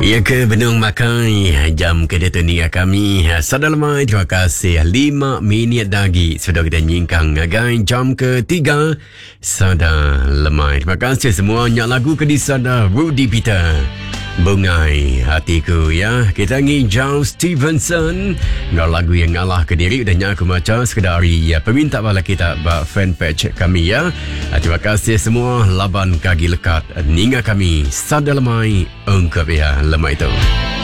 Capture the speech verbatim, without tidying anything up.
Ya ke Benung Makai jam kedua ninga kami Sadalamai terima kasih lima minit lagi sudah kita nyingkang agai jam ketiga Sadalamai. Terima kasih semuanya lagu ke di sana Rudy Peter Bungai Hatiku ya. Kita ngijau Stevenson Ngar lagu yang ngalah ke diri dan aku macam sekedari ya peminta bala kita ba fanpage kami ya. Terima kasih semua laban kaki lekat ninga kami Sadalamai ungkap ya lemah itu.